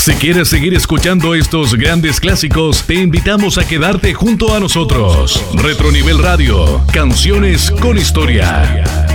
Si quieres seguir escuchando estos grandes clásicos, te invitamos a quedarte junto a nosotros. Retronivel Radio, canciones con historia.